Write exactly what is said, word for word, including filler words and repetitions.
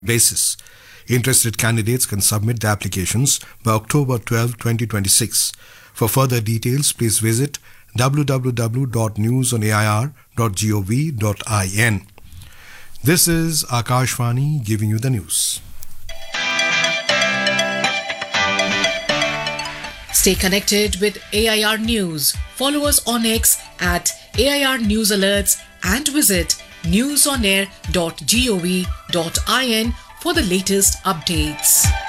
basis. Interested candidates can submit their applications by October twelfth, twenty twenty-six. For further details, please visit w w w dot news on air dot gov dot in. This is Akashvani giving you the news. Stay connected with A I R News. Follow us on X at A I R News Alerts and visit news on air dot gov dot in for the latest updates.